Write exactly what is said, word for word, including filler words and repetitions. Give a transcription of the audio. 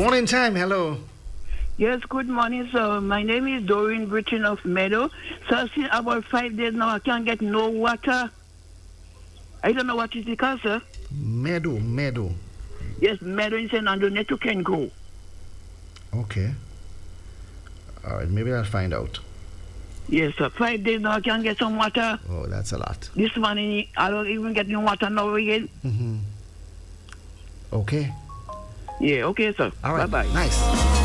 Morning time, hello. Yes, good morning, sir. My name is Doreen Britton of Meadow. So since about five days now, I can't get no water. I don't know what is the cause, sir. Meadow, Meadow. Yes, Meadow in Saint Andrew, Neto can go. Okay. All right, maybe I'll find out. Yes, sir. Five days now, I can't get some water. Oh, that's a lot. This morning, I don't even get no water now again. Mm-hmm. Okay. Yeah, okay, sir. All right. Bye-bye. Nice.